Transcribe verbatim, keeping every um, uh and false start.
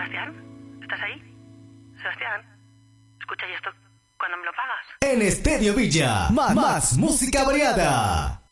Sebastián, ¿estás ahí? Sebastián, escucha, ¿y esto cuándo me lo pagas? En Estéreo Villa, más, más música variada.